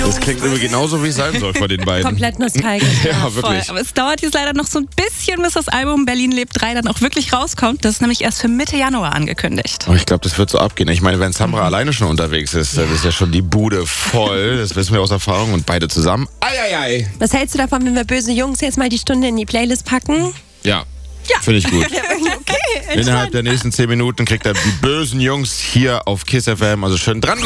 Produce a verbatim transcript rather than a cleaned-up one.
Das klingt irgendwie genauso, wie es sein soll von den beiden. Komplett nostalgisch. Ja, wirklich. Voll. Aber es dauert jetzt leider noch so ein bisschen, bis das Album Berlin lebt drei dann auch wirklich rauskommt. Das ist nämlich erst für Mitte Januar angekündigt. Oh, ich glaube, das wird so abgehen. Ich meine, wenn Samra mhm. alleine schon unterwegs ist, dann ist ja schon die Bude voll. Das wissen wir aus Erfahrung. Und beide zusammen. Eieiei. Was hältst du davon, wenn wir böse Jungs jetzt mal die Stunde in die Playlist packen? Ja. Ja. Finde ich gut. Okay, Innerhalb der nächsten zehn Minuten kriegt er die bösen Jungs hier auf Kiss F M. Also schön dran.